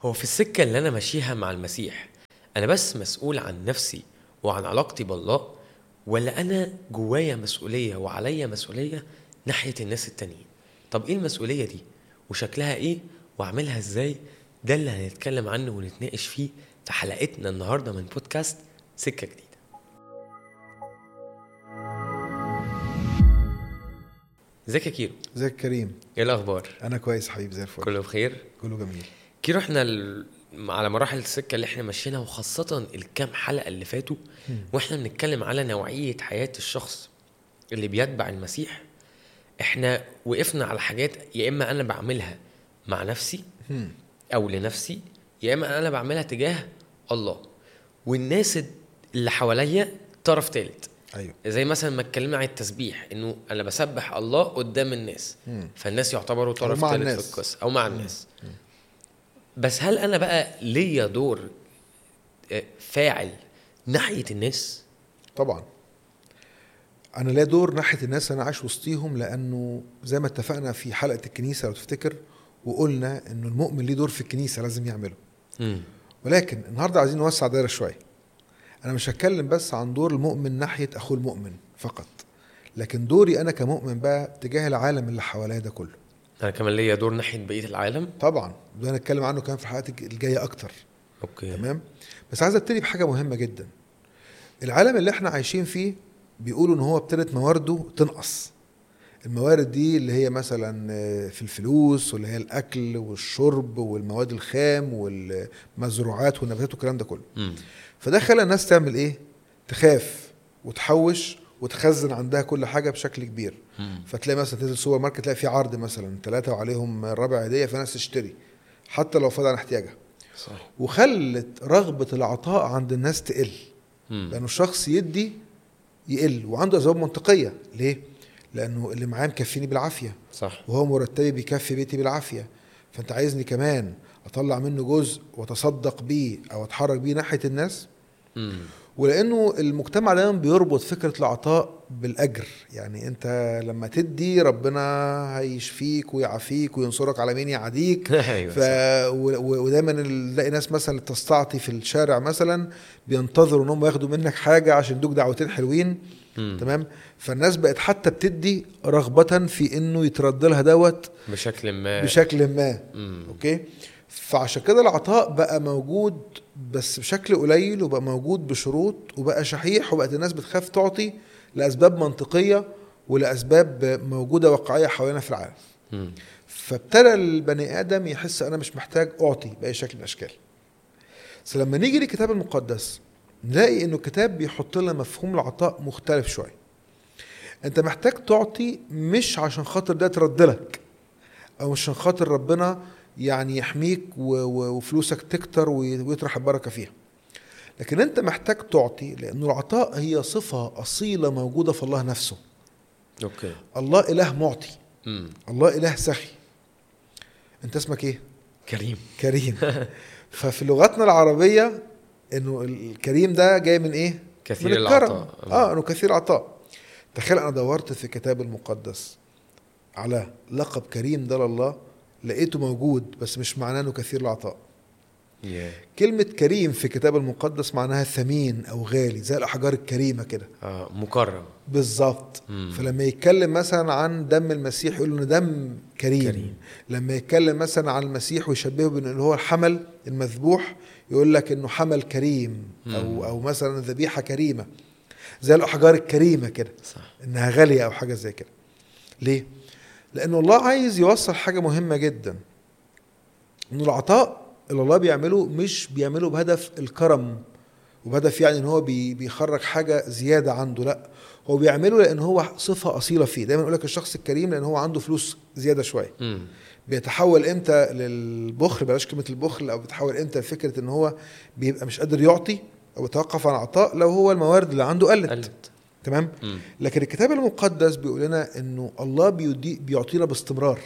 هو في السكة اللي أنا ماشيها مع المسيح أنا بس مسؤول عن نفسي وعن علاقتي بالله، ولا أنا جوايا مسؤولية وعليا مسؤولية ناحية الناس التانيين؟ طب إيه المسؤولية دي وشكلها إيه وأعملها إزاي؟ ده اللي هنتكلم عنه ونتناقش فيه في حلقتنا النهاردة من بودكاست سكة جديدة. ازيك يا كيرو؟ ازيك كريم؟ ايه الاخبار؟ انا كويس حبيبي، زي الفل، كله بخير، كله جميل. كيرو احنا على مراحل السكة اللي احنا ماشيينها، وخاصة الكام حلقة اللي فاتوا واحنا بنتكلم على نوعية حياة الشخص اللي بيتبع المسيح. احنا وقفنا على حاجات يا اما انا بعملها مع نفسي او لنفسي، يا اما انا بعملها تجاه الله والناس اللي حواليا طرف ثالث. ايوه، زي مثلا ما اتكلمنا عن التسبيح، انه انا بسبح الله قدام الناس، فالناس يعتبروا طرف ثالث في القصه او مع الناس. بس هل انا بقى ليا دور فاعل ناحيه الناس؟ طبعا انا ليا دور ناحيه الناس، انا عايش وسطيهم، لانه زي ما اتفقنا في حلقه الكنيسه لو تفتكر، وقلنا انه المؤمن ليه دور في الكنيسه لازم يعمله. ولكن النهارده عايزين نوسع دايره شويه. انا مش هتكلم بس عن دور المؤمن ناحيه اخوه المؤمن فقط، لكن دوري انا كمؤمن بقى تجاه العالم اللي حواليا ده كله. انا كمان ليا دور ناحيه بقيه العالم طبعا، ده هنتكلم عنه كمان في الحلقات الجايه اكتر. اوكي تمام. بس عايز ابتدي بحاجه مهمه جدا. العالم اللي احنا عايشين فيه بيقولوا ان هو ابتدت موارده تنقص. الموارد دي اللي هي مثلا في الفلوس، واللي هي الاكل والشرب والمواد الخام والمزروعات والنباتات والكلام ده كله. فده خلى الناس تعمل ايه؟ تخاف وتحوش وتخزن عندها كل حاجه بشكل كبير. فتلاقي مثلا تنزل سوبر ماركت تلاقي في عرض مثلا 3 وعليهم ربع هديه، فالناس تشتري حتى لو فاضل عن احتياجها. صح. وخلت رغبه العطاء عند الناس تقل، لانه الشخص يدي يقل وعنده اسباب منطقيه. ليه؟ لانه اللي معاه مكفيني بالعافيه، صح، وهو مرتبي بيكفي بيتي بالعافيه، فانت عايزني كمان اطلع منه جزء واتصدق بيه او اتحرك بيه ناحيه الناس. ولانه المجتمع دايما بيربط فكره العطاء بالاجر، يعني انت لما تدي ربنا هيشفيك ويعافيك وينصرك على مين يعاديك. ودايما نلاقي ناس مثلا تستعطي في الشارع مثلا بينتظروا انهم ياخدوا منك حاجه عشان يدوك دعوتين حلوين. تمام. فالناس بقت حتى بتدي رغبه في انه يترد لها دوت بشكل ما. اوكي. فعشان كده العطاء بقى موجود بس بشكل قليل، وبقى موجود بشروط، وبقى شحيح، وبقت الناس بتخاف تعطي لأسباب منطقية ولأسباب موجودة واقعية حوالينا في العالم. فابتدى البني آدم يحس أنا مش محتاج أعطي بأي شكل من الأشكال. بس لما نيجي للكتاب المقدس نلاقي إنه الكتاب بيحط لنا مفهوم العطاء مختلف شوية. أنت محتاج تعطي مش عشان خاطر ده ترد لك، أو مش عشان خاطر ربنا يعني يحميك وفلوسك تكتر ويطرح البركة فيها، لكن انت محتاج تعطي لأنه العطاء هي صفة أصيلة موجودة في الله نفسه. أوكي. الله إله معطي. الله إله سخي. انت اسمك ايه؟ كريم. ففي لغتنا العربية انه الكريم ده جاي من ايه؟ كثير من الكرم. العطاء. انه كثير عطاء. تخيل انا دورت في الكتاب المقدس على لقب كريم ده لله، لقيته موجود بس مش معناه انه كثير العطاء. كلمة كريم في الكتاب المقدس معناها ثمين او غالي، زي الاحجار الكريمة كده. مكرم بالظبط. فلما يتكلم مثلا عن دم المسيح يقول انه دم كريم. لما يتكلم مثلا عن المسيح ويشبهه بانه هو الحمل المذبوح يقول لك انه حمل كريم، او مثلا ذبيحة كريمة، زي الاحجار الكريمة كده. صح. انها غالية او حاجة زي كده. ليه؟ لأنه الله عايز يوصل حاجة مهمة جدا، إنه العطاء اللي الله بيعمله مش بيعمله بهدف الكرم وبهدف يعني إن هو بيخرج حاجة زيادة عنده، لا، هو بيعمله لأن هو صفة أصيلة فيه. دايما يقول لك الشخص الكريم لأن هو عنده فلوس زيادة شوية. بيتحول إمتى للبخل؟ بلاش كلمة البخل. أو بيتحول إمتى لفكرة إن هو بيبقى مش قادر يعطي أو يتوقف عن العطاء لو هو الموارد اللي عنده قلت. تمام. لكن الكتاب المقدس بيقول لنا انه الله بيعطينا باستمرار.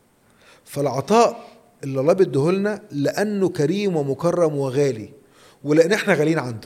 فالعطاء اللي الله بيديهولنا لانه كريم ومكرم وغالي، ولان احنا غاليين عنده.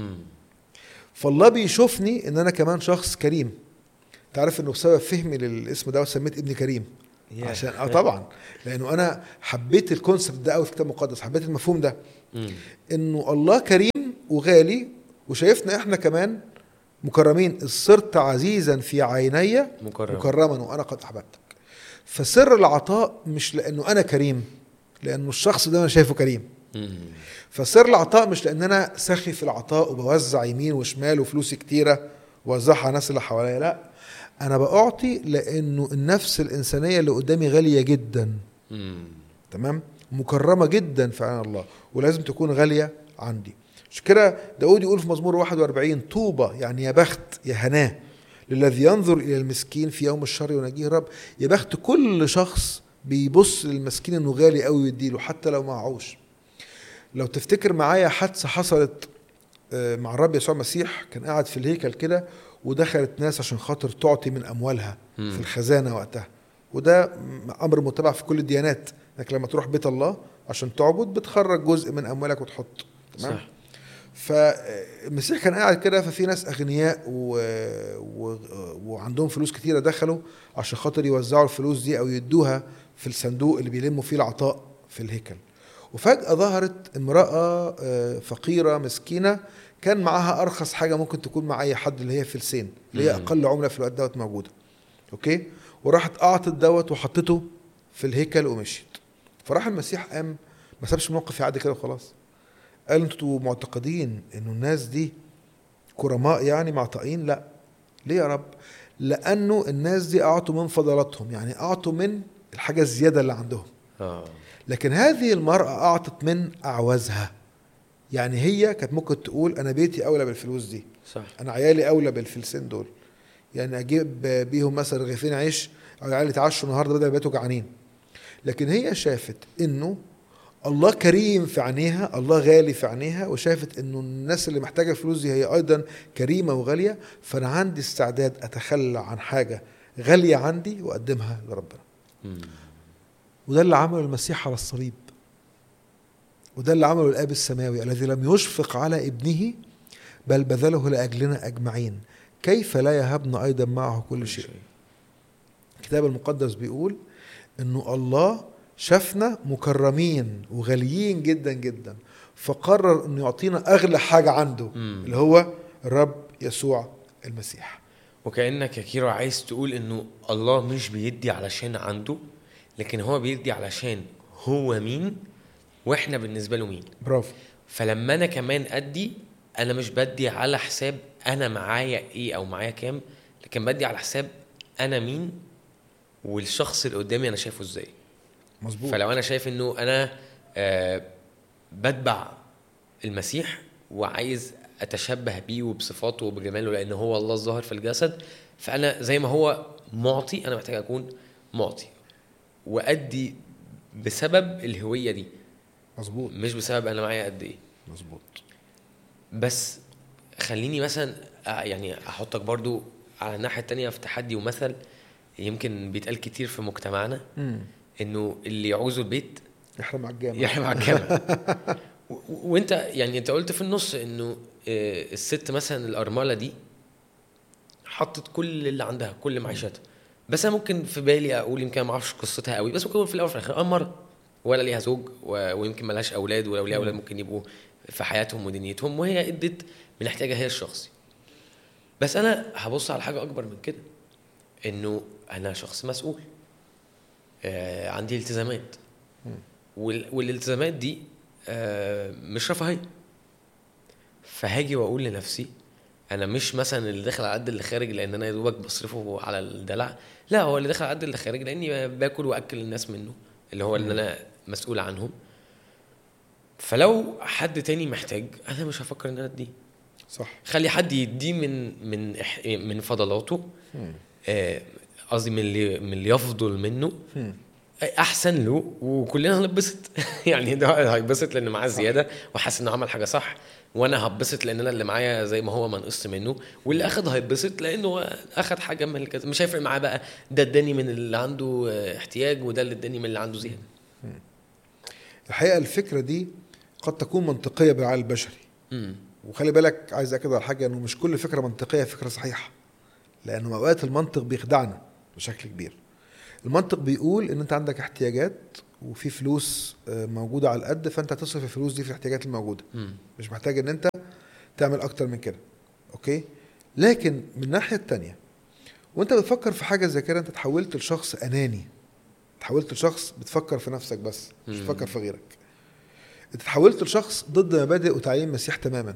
فالله بيشوفني ان انا كمان شخص كريم. تعرف انه بسبب فهمي للاسم ده سميت ابني كريم، عشان طبعا لانه انا حبيت الكونسبت ده قوي في الكتاب المقدس، حبيت المفهوم ده انه الله كريم وغالي وشايفنا احنا كمان مكرمين. صرت عزيزا في عيني مكرما وانا قد احببتك. فسر العطاء مش لانه انا كريم، لانه الشخص ده انا شايفه كريم. فسر العطاء مش لان انا سخي في العطاء وبوزع يمين وشمال وفلوسي كتيره ووزعها على الناس اللي حواليا، لا، انا بعطي لانه النفس الانسانيه اللي قدامي غاليه جدا. تمام، مكرمه جدا في عين الله ولازم تكون غاليه عندي. مش كده داود يقول في مزمور 41 طوبى، يعني يا بخت يا هناه للذي ينظر الى المسكين في يوم الشر ينجيه الرب. يا بخت كل شخص بيبص للمسكين انه غالي قوي ويديله حتى لو معهوش. لو تفتكر معايا حادثه حصلت مع الرب يسوع المسيح، كان قاعد في الهيكل كده ودخلت ناس عشان خاطر تعطي من اموالها في الخزانه وقتها، وده امر متبع في كل الديانات، انك لما تروح بيت الله عشان تعبد بتخرج جزء من اموالك وتحط. تمام. فالمسيح كان قاعد كده، ففي ناس اغنياء وعندهم فلوس كتيره دخلوا عشان خاطر يوزعوا الفلوس دي او يدوها في الصندوق اللي بيلموا فيه العطاء في الهيكل. وفجأة ظهرت امرأة فقيرة مسكينة كان معاها أرخص حاجة ممكن تكون مع أي حد، اللي هي فلسين، اللي هي أقل عملة في الوقت دوت موجودة. أوكي، وراحت أعطت دوت وحطته في الهيكل ومشيت. فراح المسيح قام ما سابش الموقف يعدي كده وخلاص، قال انتوا معتقدين إنه الناس دي كرماء يعني معطائين؟ لا. ليه يا رب؟ لأنه الناس دي أعطوا من فضلاتهم، يعني أعطوا من الحاجة الزيادة اللي عندهم. لكن هذه المرأة أعطت من أعوزها، يعني هي كانت ممكن تقول أنا بيتي أولى بالفلوس دي، صح، أنا عيالي أولى بالفلسين دول، يعني أجيب بيهم مثلا رغيفين عيش أو العيال يتعشوا النهاردة بدل بيتوا جعانين. لكن هي شافت إنه الله كريم في عينيها، الله غالي في عينيها، وشافت إنه الناس اللي محتاجة الفلوس دي هي أيضا كريمة وغالية، فأنا عندي استعداد أتخلى عن حاجة غالية عندي وأقدمها لربنا. وده اللي عمله المسيح على الصليب، وده اللي عمله الآب السماوي الذي لم يشفق على ابنه بل بذله لأجلنا أجمعين، كيف لا يهبنا أيضا معه كل شيء. الكتاب المقدس بيقول إنه الله شافنا مكرمين وغاليين جدا جدا، فقرر إنه يعطينا أغلى حاجة عنده اللي هو الرب يسوع المسيح. وكأنك يا كيرو عايز تقول إنه الله مش بيدي علشان عنده، لكن هو بيدي علشان هو مين واحنا بالنسبه له مين. برافو. فلما انا كمان ادي، انا مش بدي على حساب انا معايا ايه او معايا كام، لكن بدي على حساب انا مين والشخص اللي قدامي انا شايفه ازاي. مظبوط. فلو انا شايف انه انا بتبع المسيح وعايز اتشبه بيه وبصفاته وبجماله لان هو الله الظاهر في الجسد، فانا زي ما هو معطي انا محتاج اكون معطي وادي بسبب الهوية دي. مظبوط. مش بسبب انا معايا قد ايه. مظبوط. بس خليني مثلا يعني احطك برضو على الناحية التانية في تحدي ومثل يمكن بيتقال كتير في مجتمعنا، انه اللي يعوزه البيت يحرم على الجامع. يحرم على الجامع. وانت يعني انت قلت في النص انه الست مثلا الارملة دي حطت كل اللي عندها كل معيشتها، بس انا ممكن في بالي اقول يمكن ما اعرفش قصتها قوي، بس ممكن في الاول وفي الاخر امر ولا ليها زوج ويمكن ما لهاش اولاد، ولو ليها اولاد ممكن يبقوا في حياتهم ودنيتهم، وهي ادت من احتياجها هي الشخصي. بس انا هبص على حاجه اكبر من كده، انه انا شخص مسؤول، عندي التزامات، والالتزامات دي مش رفاهيه. فهاجي واقول لنفسي انا مش مثلا اللي داخل على قد اللي خارج لان انا يا دوبك بصرفه على الدلع، لا، هو اللي داخل على قد اللي خارج لاني باكل واكل الناس منه اللي هو اللي انا مسؤول عنهم. فلو حد تاني محتاج انا مش هفكر ان انا اديه، صح، خلي حد يديه من فضلاته، قصدي من اللي يفضل منه احسن له، وكلنا هنبسط. يعني ده هيبسط لان معاه زياده وحاسس انه عمل حاجه صح، وانا هبسط لان انا اللي معايا زي ما هو ما نقص منه، واللي اخد هيبسط لانه اخد حاجه من الكذا. مش هيفرق معاه بقى ده اداني من اللي عنده احتياج وده اللي اداني من اللي عنده زياده. الحقيقه الفكره دي قد تكون منطقيه بالعقل البشري، وخلي بالك عايز اكد على حاجه، انه مش كل فكره منطقيه فكره صحيحه، لانه اوقات المنطق بيخدعنا بشكل كبير. المنطق بيقول ان انت عندك احتياجات وفي فلوس موجودة على القد، فانت هتصرف الفلوس دي في الاحتياجات الموجودة، مش محتاج ان انت تعمل اكتر من كده. اوكي. لكن من الناحية التانية وانت بتفكر في حاجة زي كده، انت تحولت لشخص اناني، تحولت لشخص بتفكر في نفسك بس مش بتفكر في غيرك. انت تحولت لشخص ضد مبادئ وتعليم المسيح تماما.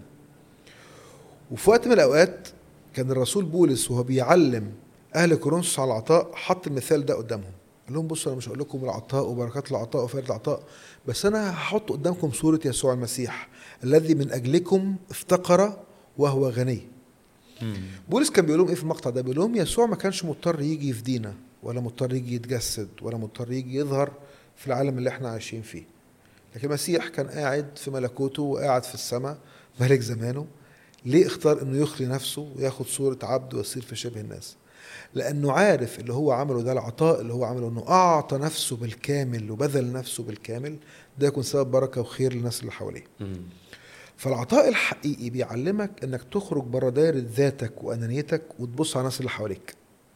وفي وقت من الاوقات كان الرسول بولس وهو بيعلم اهل كورنثوس على العطاء حط المثال ده قدامهم، قال لهم بصوا انا مش هقول لكم العطاء وبركات العطاء وفائدة العطاء، بس انا هحط قدامكم صورة يسوع المسيح الذي من اجلكم افتقر وهو غني. بولس كان بيقول لهم ايه في المقطع ده؟ بيقول لهم يسوع ما كانش مضطر يجي يفدينا، ولا مضطر يجي يتجسد، ولا مضطر يجي يظهر في العالم اللي احنا عايشين فيه، لكن المسيح كان قاعد في ملكوته وقاعد في السماء ملك زمانه. ليه اختار انه يخلي نفسه وياخد صورة عبد ويصير في شبه الناس؟ لانه عارف اللي هو عمله ده، العطاء اللي هو عمله انه اعطى نفسه بالكامل وبذل نفسه بالكامل، ده يكون سبب بركة وخير للناس اللي حواليه. فالعطاء الحقيقي بيعلمك انك تخرج بره دايرة ذاتك وانانيتك وتبص على الناس اللي حواليك.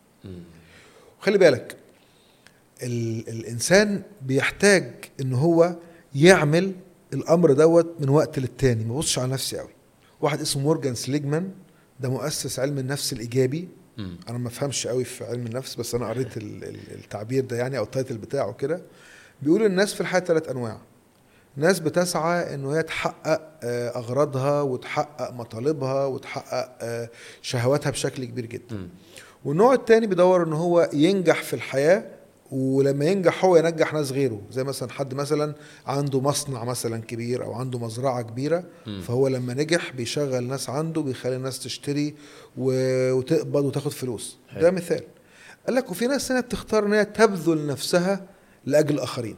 وخلي بالك الانسان بيحتاج ان هو يعمل الامر دوت من وقت للتاني، ما بصش على نفسي قوي. واحد اسمه مورجان سليجمان، ده مؤسس علم النفس الايجابي. انا ما فهمش قوي في علم النفس، بس انا قريت التعبير ده يعني او التايتل بتاعه كده. بيقول الناس في الحياة 3 أنواع. ناس بتسعى انه هي تحقق اغراضها وتحقق مطالبها وتحقق شهواتها بشكل كبير جدا. والنوع التاني بيدور ان هو ينجح في الحياة، ولما ينجح هو ينجح ناس غيره. زي مثلا حد مثلا عنده مصنع مثلا كبير او عنده مزرعة كبيرة، فهو لما نجح بيشغل ناس عنده، بيخلي الناس تشتري وتقبض وتاخد فلوس. ده مثال. قال لك وفي ناس هنا بتختار ان هي تبذل نفسها لاجل الاخرين.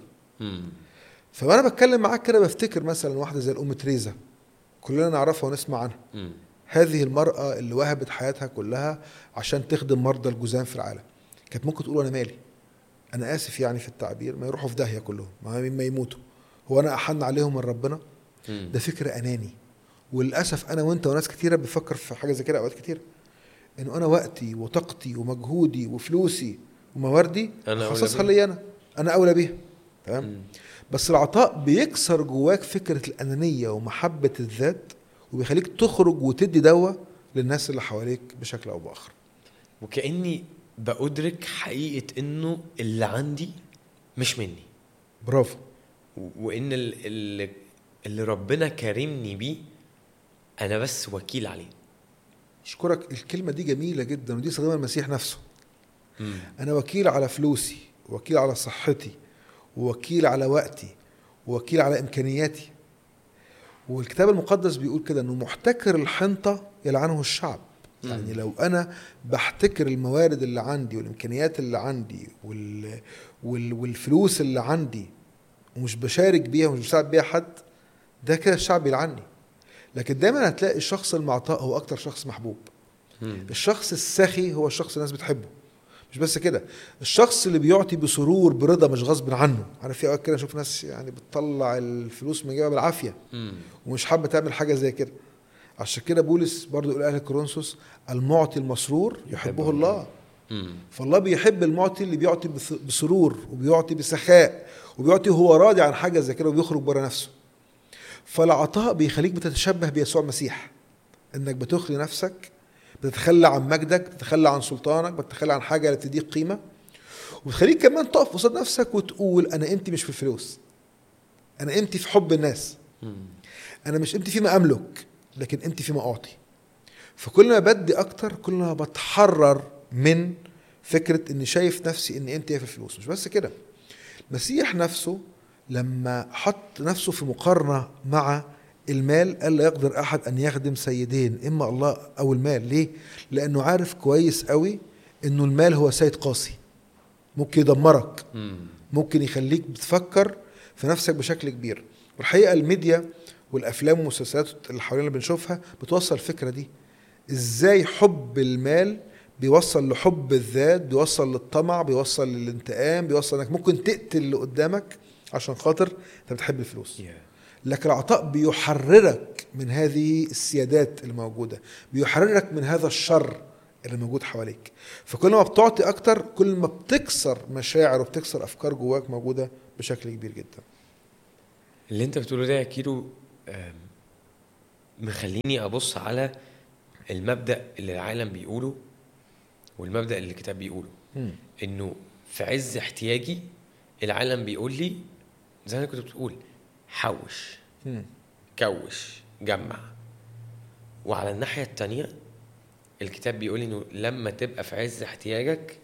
فانا بتكلم معاك كده بفتكر مثلا واحدة زي الام تريزا، كلنا نعرفها ونسمع عنها. هذه المرأة اللي وهبت حياتها كلها عشان تخدم مرضى الجذام في العالم. كانت ممكن تقول انا مالي، انا اسف يعني في التعبير، ما يروحوا في داهية كلهم، ما يموتوا، هو انا احن عليهم من ربنا؟ ده فكر اناني. وللاسف انا وانت وناس كتيرة بفكر في حاجة زي كده اوقات كتيرة، انه انا وقتي وطاقتي ومجهودي وفلوسي ومواردي خصصها لي انا اولى بيها. تمام. بس العطاء بيكسر جواك فكرة الانانية ومحبة الذات، وبيخليك تخرج وتدي دواء للناس اللي حواليك بشكل او باخر. وكأني بأدرك حقيقة انه اللي عندي مش مني. برافو. وان اللي ربنا كرمني بيه انا بس وكيل عليه. اشكرك، الكلمة دي جميلة جدا، ودي استخدمها المسيح نفسه. انا وكيل على فلوسي، وكيل على صحتي، ووكيل على وقتي، ووكيل على امكانياتي. والكتاب المقدس بيقول كده انه محتكر الحنطة يلعنه الشعب. يعني لو انا بحتكر الموارد اللي عندي والامكانيات اللي عندي والفلوس اللي عندي ومش بشارك بيها ومش بساعد بيها حد، ده كده الشعب يلعني. لكن دايما هتلاقي الشخص المعطاء هو اكتر شخص محبوب. الشخص السخي هو الشخص الناس بتحبه. مش بس كده، الشخص اللي بيعطي بسرور برضا مش غصب عنه. انا في اوقات كده اشوف ناس يعني بتطلع الفلوس من جيبها بالعافيه ومش حابه تعمل حاجه زي كده. عشان كده بولس برضو يقول اهل كورنثوس المعطي المسرور يحبه الله. فالله بيحب المعطي اللي بيعطي بسرور وبيعطي بسخاء وبيعطي هو راضي عن حاجه زي كده وبيخرج بره نفسه. فالعطاء بيخليك بتتشبه بيسوع المسيح، انك بتخلي نفسك، بتتخلى عن مجدك، بتتخلى عن سلطانك، بتتخلى عن حاجه اللي بتديك قيمه، وبتخليك كمان تقف قصاد نفسك وتقول انا قيمتي مش في الفلوس، انا قيمتي في حب الناس، انا مش قيمتي فيما املك لكن قيمتي فيما اعطي. فكل ما بدي اكتر كل ما بتحرر من فكره اني شايف نفسي ان قيمتي في الفلوس. مش بس كده، المسيح نفسه لما حط نفسه في مقارنه مع المال قال لا يقدر احد ان يخدم سيدين، اما الله او المال. ليه؟ لانه عارف كويس قوي انه المال هو سيد قاسي، ممكن يدمرك، ممكن يخليك بتفكر في نفسك بشكل كبير. والحقيقه الميديا والافلام والمسلسلات اللي حوالينا بنشوفها بتوصل الفكره دي، ازاي حب المال بيوصل لحب الذات، بيوصل للطمع، بيوصل للانتقام، بيوصل انك ممكن تقتل اللي قدامك عشان خاطر انت بتحب الفلوس. لكن العطاء بيحررك من هذه السيادات الموجودة، بيحررك من هذا الشر اللي موجود حواليك. فكل ما بتعطي اكتر كل ما بتكسر مشاعر وبتكسر افكار جواك موجوده بشكل كبير جدا. اللي انت بتقوله ده يا كيرو مخليني ابص على المبدأ اللي العالم بيقوله والمبدأ اللي الكتاب بيقوله. انه في عز احتياجي العالم بيقول لي زي ما كنت بتقول حوش، كوش، جمع. وعلى الناحية التانية الكتاب بيقول انه لما تبقى في عز احتياجك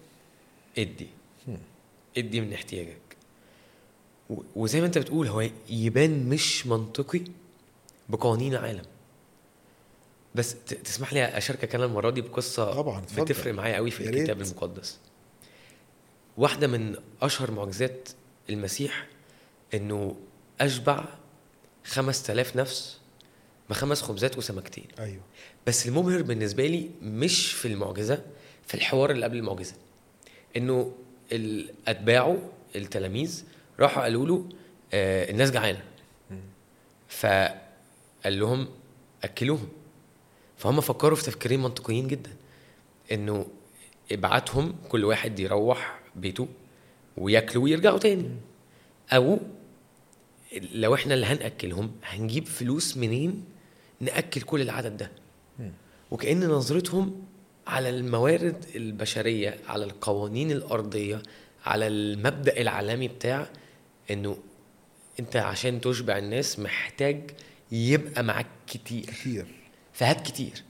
ادي من احتياجك. وزي ما انت بتقول هو يبان مش منطقي بقوانين العالم، بس تسمح لي اشاركك انا المره دي بقصه طبعا بتفرق معايا قوي في الكتاب المقدس. واحده من اشهر معجزات المسيح انه اشبع 5000 نفس ب5 خبزات وسمكتين. ايوه. بس المبهر بالنسبه لي مش في المعجزه، في الحوار اللي قبل المعجزه. انه الاتباعه التلاميذ راحوا قالوا له الناس جعانه، فقال لهم اكلوهم. فهم فكروا في تفكيرين منطقيين جدا، انه ابعتهم كل واحد يروح بيته وياكلوا ويرجعوا تاني، او لو احنا اللي هنأكلهم هنجيب فلوس منين نأكل كل العدد ده. وكأن نظرتهم على الموارد البشرية، على القوانين الأرضية، على المبدأ العالمي بتاع انه انت عشان تشبع الناس محتاج يبقى معاك كتير فهات كتير.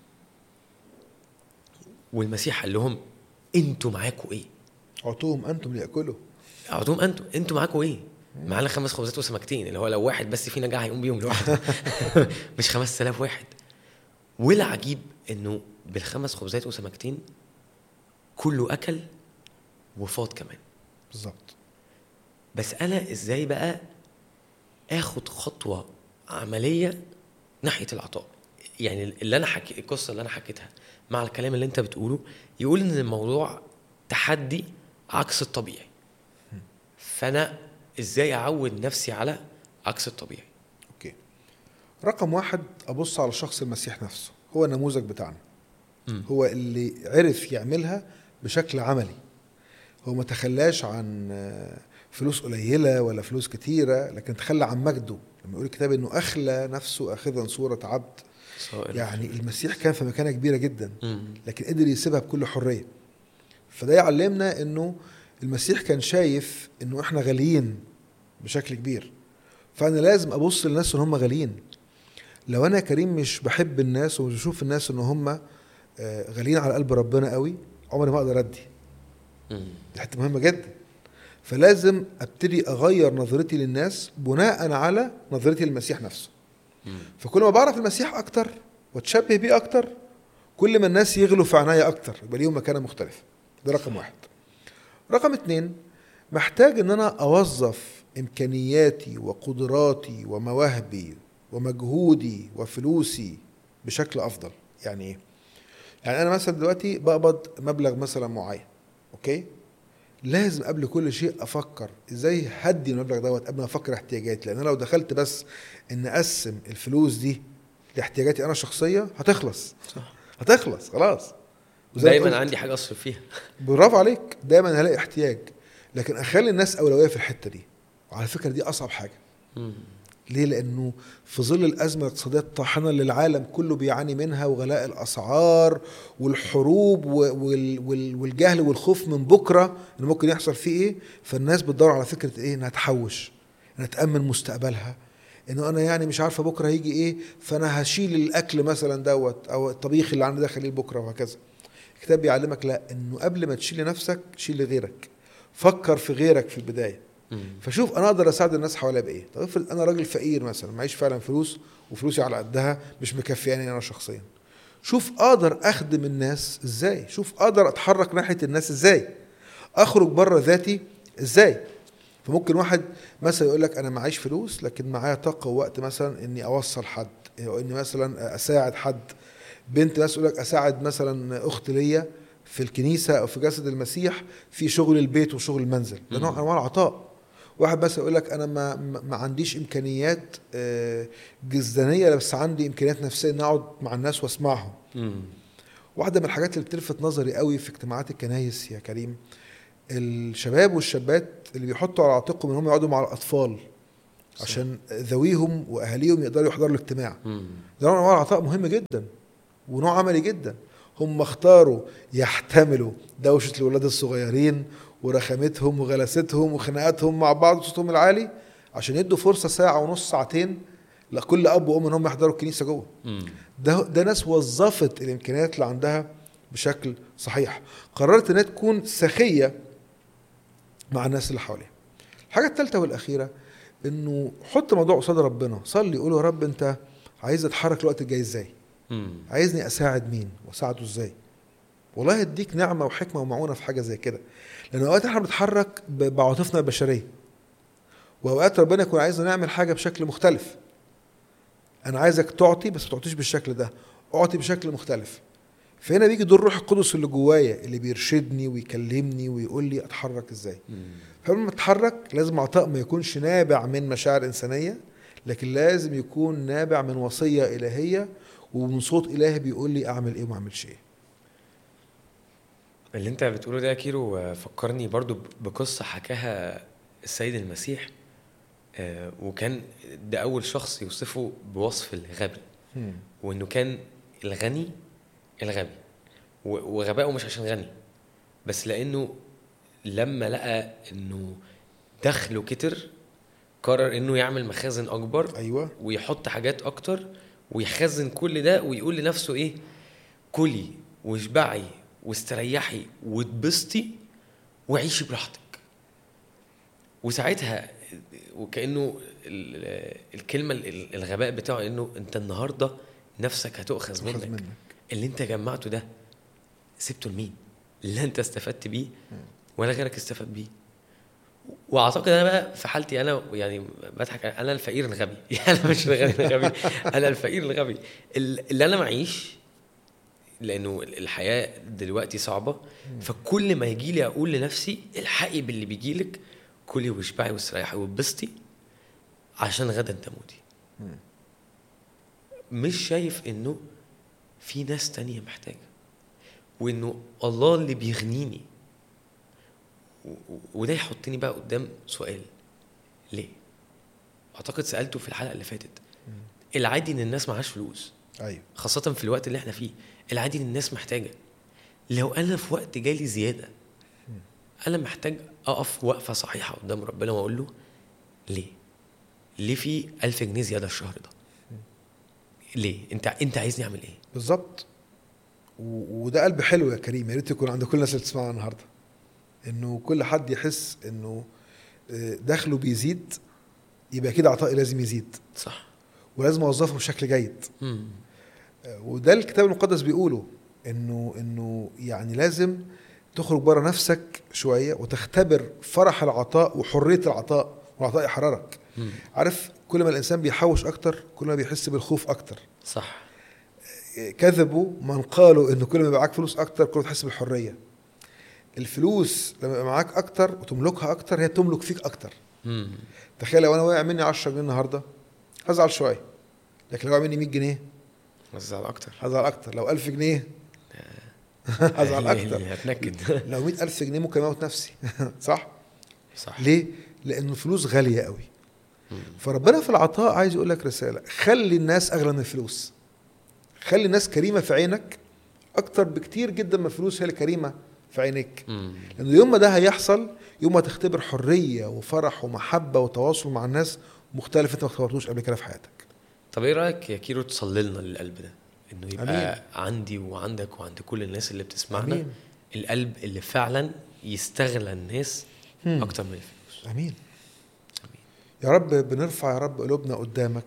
والمسيح قال لهم انتوا معاكوا ايه؟ اعطوهم انتم ليأكلوا. اعطوهم انتوا معاكوا ايه؟ معانا 5 خبزات وسمكتين، اللي هو لو واحد بس فينا جاع هيقوم بيهم لوحده مش 5000 واحد. والعجيب انه بال5 خبزات وسمكتين كله اكل وفاض كمان. بالظبط. بس انا ازاي بقى اخد خطوه عمليه ناحيه العطاء؟ يعني اللي انا القصه اللي انا حكيتها مع الكلام اللي انت بتقوله يقول ان الموضوع تحدي عكس الطبيعي. فانا ازاي اعود نفسي على عكس الطبيعي؟ اوكي. رقم 1 ابص على شخص المسيح نفسه، هو النموذج بتاعنا. هو اللي عرف يعملها بشكل عملي. هو ما تخلاش عن فلوس قليلة ولا فلوس كتيرة، لكن تخلى عن مجده. لما يقول الكتاب انه اخلى نفسه اخذا صورة عبد، يعني المسيح كان في مكانة كبيرة جدا لكن قدر يسيبها بكل حرية. فده يعلمنا انه المسيح كان شايف انه احنا غاليين بشكل كبير، فانا لازم ابص للناس ان هم غاليين. لو انا كريم مش بحب الناس ومش بشوف الناس ان هم غاليين على قلب ربنا قوي، عمري ما اقدر ادي. دي حته مهمه جدا. فلازم ابتدي اغير نظرتي للناس بناء على نظرتي للمسيح نفسه. فكل ما بعرف المسيح اكتر واتشبه بيه اكتر، كل ما الناس يغلوا في عناية اكتر، يبقى ليهم مكانه مختلفه. ده رقم 1. رقم 2 محتاج ان انا اوظف امكانياتي وقدراتي ومواهبي ومجهودي وفلوسي بشكل افضل. يعني ايه؟ يعني انا مثلا دلوقتي بقبض مبلغ مثلا معين، اوكي؟ لازم قبل كل شيء افكر ازاي هدي المبلغ دوت قبل ما افكر احتياجاتي. لان لو دخلت بس ان اقسم الفلوس دي لاحتياجاتي انا شخصيه هتخلص. صح. هتخلص خلاص. دايما عندي حاجه اصرف فيها. برافو عليك. دايما هلاقي احتياج، لكن اخلي الناس اولويه في الحته دي. وعلى فكره دي اصعب حاجه. ليه؟ لانه في ظل الازمه الاقتصاديه الطاحنه اللي العالم كله بيعاني منها، وغلاء الاسعار والحروب والجهل والخوف من بكره ان ممكن يحصل فيه ايه، فالناس بتدور على فكره ايه؟ انها تحوش، انها تامن مستقبلها. انه انا يعني مش عارفه بكره هيجي ايه، فانا هشيل الاكل مثلا دوت او الطبيخ اللي عندي ده خليه لبكره وهكذا. الكتاب بيعلمك لا، انه قبل ما تشيل لنفسك شيل لغيرك. فكر في غيرك في البدايه. فشوف انا اقدر اساعد الناس حواليا بايه. طب افرض انا راجل فقير مثلا، معيش فعلا فلوس وفلوسي على قدها مش مكفياني انا شخصيا، شوف اقدر اخدم الناس ازاي، شوف اقدر اتحرك ناحيه الناس ازاي، اخرج بره ذاتي ازاي. فممكن واحد مثلا يقول لك انا معيش فلوس لكن معايا طاقه ووقت مثلا اني اوصل حد، او اني مثلا اساعد حد. بنت مثلا يقول لك اساعد مثلا اخت ليا في الكنيسه او في جسد المسيح في شغل البيت وشغل المنزل. ده نوع انواع العطاء. واحد بس يقول لك انا ما عنديش امكانيات جسدانيه بس عندي امكانيات نفسيه ان اقعد مع الناس واسمعهم. واحدة من الحاجات اللي بتلفت نظري قوي في اجتماعات الكنايس يا كريم، الشباب والشابات اللي بيحطوا على عاتقهم ان هم يقعدوا مع الاطفال عشان ذويهم واهاليهم يقدروا يحضروا الاجتماع. ده نوع من أنواع العطاء مهم جدا ونوع عملي جدا. هم اختاروا يحتملوا دوشة الولاد الصغيرين ورخامتهم وغلاستهم وخناقاتهم مع بعض وصوتهم العالي عشان يدوا فرصة ساعة ونص ساعتين لكل أب وأم إن هم يحضروا الكنيسة جوه. ده ناس وظفت الإمكانيات اللي عندها بشكل صحيح، قررت إنها تكون سخية مع الناس اللي حواليها. الحاجة الثالثة والأخيرة إنه حط موضوع قصاد ربنا، صلي قول يا رب أنت عايز أتحرك الوقت الجاي إزاي؟ عايزني أساعد مين وأساعده إزاي؟ والله يديك نعمة وحكمة ومعونة في حاجة زي كده، لأن أوقات إحنا بنتحرك بعواطفنا البشرية، وأوقات ربنا يكون عايزنا نعمل حاجة بشكل مختلف. أنا عايزك تعطي بس ما تعطيش بالشكل ده، أعطي بشكل مختلف. فهنا بيجي دور الروح القدس اللي جوايا اللي بيرشدني ويكلمني ويقول لي أتحرك إزاي. فلما أتحرك لازم عطاء ما يكونش نابع من مشاعر إنسانية، لكن لازم يكون نابع من وصية إلهية ومن صوت إلهي بيقول لي أعمل إيه وما أعملش إيه. اللي انت بتقوله ده يا كيرو فكرني برضو بقصة حكاها السيد المسيح، وكان ده أول شخص يوصفه بوصف الغبي، وإنه كان الغني الغبي، وغبائه مش عشان غني بس لأنه لما لقى إنه دخله كتر قرر إنه يعمل مخازن أكبر. أيوة. ويحط حاجات أكتر ويخزن كل ده ويقول لنفسه إيه، كلي واشبعي واستريحي واتبسطي وعيشي براحتك. وساعتها وكأنه الكلمة الغباء بتاعه انه انت النهاردة نفسك هتؤخذ منك. اللي انت جمعته ده سبته لمين؟ اللي انت استفدت بيه ولا غيرك استفاد بيه. واعتقد انا بقى في حالتي انا يعني بضحك، انا الفقير الغبي يعني انا مش الغني الغبي، انا الفقير الغبي اللي انا معيش، لانه الحياة دلوقتي صعبة. فكل ما يجي لي اقول لنفسي الحقي باللي بيجي لك، كلي واشبعي واستريحي واتبسطي عشان غدا تموتي. مش شايف انه في ناس تانية محتاجة، وانه الله اللي بيغنيني. وده يحطني بقى قدام سؤال، ليه؟ اعتقد سألته في الحلقة اللي فاتت. العادي ان الناس معاش فلوس، أيوة. خاصة في الوقت اللي احنا فيه. العادي ان الناس محتاجة. لو انا في وقت جالي زيادة، انا محتاج اقف وقفة صحيحة قدام ربنا واقول له ليه في 1000 جنيه زيادة الشهر ده؟ ليه؟ انت عايزني اعمل ايه بالظبط؟ وده قلب حلو يا كريم، يا ريت يكون عند كل الناس اللي تسمعنا النهارده، انه كل حد يحس انه دخله بيزيد، يبقى كده عطائي لازم يزيد. صح. ولازم اوظفه بشكل جيد. وده الكتاب المقدس بيقوله، انه يعني لازم تخرج بره نفسك شويه وتختبر فرح العطاء وحريه العطاء، والعطاء يحررك. عارف، كل ما الانسان بيحوش اكتر كل ما بيحس بالخوف اكتر. صح. كذبوا من قالوا انه كل ما يبقى معاك فلوس اكتر كل ما تحس بالحريه. الفلوس لما يبقى معاك اكتر وتملكها اكتر هي تملك فيك اكتر. تخيل لو انا واقع مني 10 جنيه النهارده هزعل شويه، لكن لو وقع مني 100 جنيه هزعل اكتر. لو 1000 جنيه هزعل اكتر. هتنكد. لو 100,000 جنيه ممكن اموت نفسي. صح. ليه؟ لان الفلوس غاليه قوي. فربنا في العطاء عايز يقول لك رساله، خلي الناس اغلى من الفلوس. خلي الناس كريمه في عينك اكتر بكتير جدا من الفلوس هي الكريمه في عينيك. لانه يوم ما ده هيحصل، يوم ما تختبر حريه وفرح ومحبه وتواصل مع الناس مختلف انت ما اختبرتوش قبل كده في حياتك. طب ايه رايك يا كيرو تصلي لنا للقلب ده، انه يبقى أمين. عندي وعندك وعند كل الناس اللي بتسمعنا. أمين. القلب اللي فعلا يستغل الناس اكتر من الفلوس. امين. يا رب بنرفع يا رب قلوبنا قدامك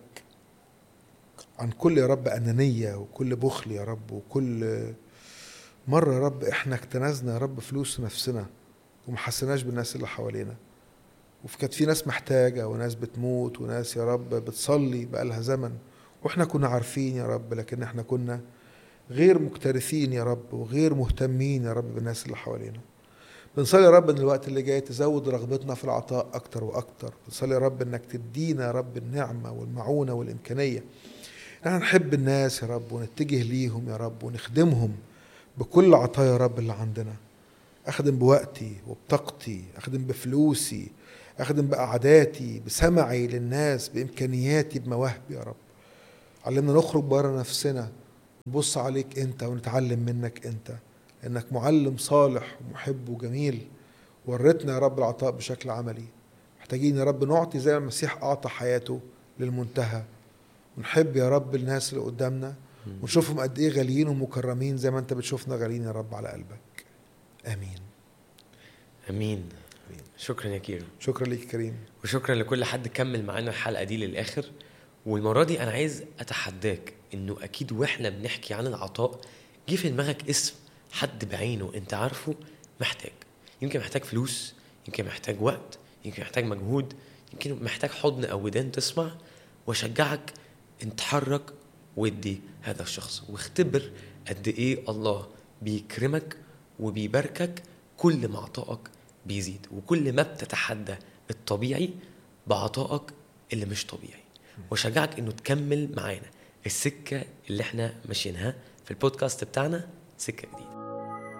عن كل يا رب أنانية وكل بخل يا رب، وكل مرة يا رب احنا اكتنزنا يا رب فلوس نفسنا ومحسناش بالناس اللي حوالينا. وكانت في ناس محتاجة وناس بتموت وناس يا رب بتصلي بقالها زمن، واحنا كنا عارفين يا رب، لكن احنا كنا غير مكترثين يا رب وغير مهتمين يا رب بالناس اللي حوالينا. بنصلي يا رب ان الوقت اللي جاي تزود رغبتنا في العطاء اكتر واكتر. بنصلي يا رب انك تدينا يا رب النعمة والمعونة والامكانية، نحن نحب الناس يا رب ونتجه ليهم يا رب ونخدمهم بكل عطايا يا رب اللي عندنا. أخدم بوقتي وبطاقتي، أخدم بفلوسي، أخدم بقعداتي، بسمعي للناس، بإمكانياتي، بمواهبي يا رب. علمنا نخرج برا نفسنا، نبص عليك أنت ونتعلم منك أنت، إنك معلم صالح ومحب وجميل. ورتنا يا رب العطاء بشكل عملي. محتاجين يا رب نعطي زي ما المسيح أعطى حياته للمنتهى، ونحب يا رب الناس اللي قدامنا ونشوفهم قد إيه غاليين ومكرمين زي ما أنت بتشوفنا غاليين يا رب على قلبك. آمين. امين. شكرا يا كيرو. شكرا ليك كريم، وشكرا لكل حد كمل معانا الحلقة دي للآخر. والمرة دي أنا عايز أتحداك إنه أكيد وإحنا بنحكي عن العطاء جه في دماغك اسم حد بعينه أنت عارفه محتاج. يمكن محتاج فلوس، يمكن محتاج وقت، يمكن محتاج مجهود، يمكن محتاج حضن أو ودان تسمع. وشجعك أن تحرك ودي هذا الشخص، واختبر قد إيه الله بيكرمك وبيباركك كل ما عطائك بيزيد، وكل ما بتتحدى الطبيعي بعطائك اللي مش طبيعي. وشجعك انه تكمل معانا السكة اللي احنا ماشيينها في البودكاست بتاعنا، سكة جديدة.